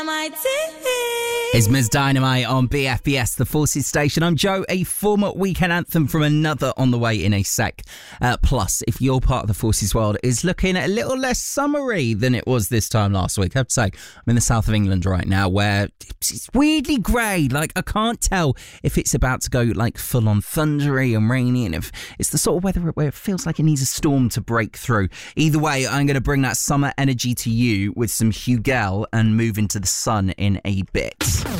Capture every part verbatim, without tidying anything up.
It's Miz Dynamite on B F B S, the Forces Station. I'm Joe, a former weekend anthem from another on the way in a sec. Uh, plus, if your part of the Forces world is looking a little less summery than it was this time last week, I have to say, I'm in the south of England right now where it's weirdly grey. Like, I can't tell if it's about to go like full on thundery and rainy, and if it's the sort of weather where it feels like it needs a storm to break through. Either way, I'm going to bring that summer energy to you with some Hugel and move into the sun in a bit.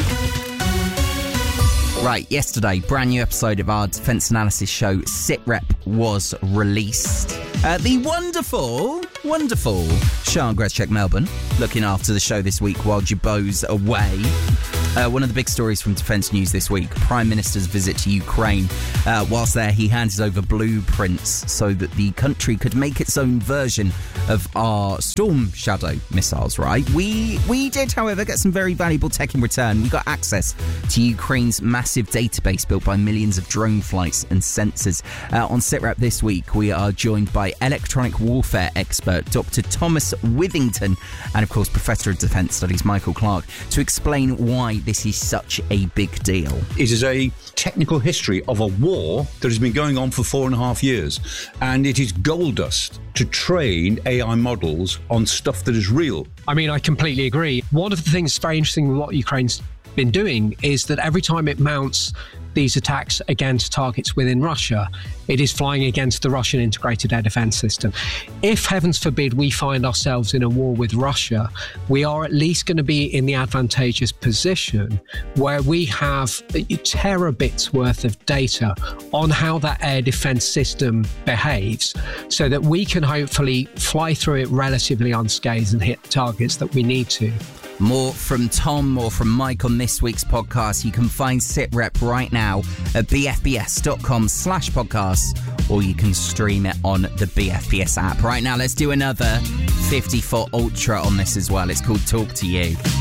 Right, yesterday, brand new episode of our defence analysis show, SitRep, was released. Uh, the wonderful, wonderful Sian Greszczyk Melbourne, looking after the show this week while Jabot's away. Uh, one of the big stories from Defence News this week, Prime Minister's visit to Ukraine. Uh, whilst there, he handed over blueprints so that the country could make its own version of our Storm Shadow missiles, right? We we did, however, get some very valuable tech in return. We got access to Ukraine's massive database built by millions of drone flights and sensors. Uh, on SitRep this week, we are joined by electronic warfare expert Doctor Thomas Withington and, of course, Professor of Defence Studies Michael Clark to explain why this is such a big deal. It is a technical history of a war that has been going on for four and a half years, and it is gold dust to train A I models on stuff that is real. I mean, I completely agree. One of the things very interesting with what Ukraine's been doing is that every time it mounts these attacks against targets within Russia, it is flying against the Russian integrated air defense system. If, heavens forbid, we find ourselves in a war with Russia, we are at least going to be in the advantageous position where we have terabits worth of data on how that air defense system behaves, so that we can hopefully fly through it relatively unscathed and hit targets that we need to. More from Tom, more from Mike on this week's podcast. You can find SitRep right now at bfbs.com slash podcasts, or you can stream it on the B F B S app. Right now, let's do another fifty-foot Ultra on this as well. It's called Talk to You.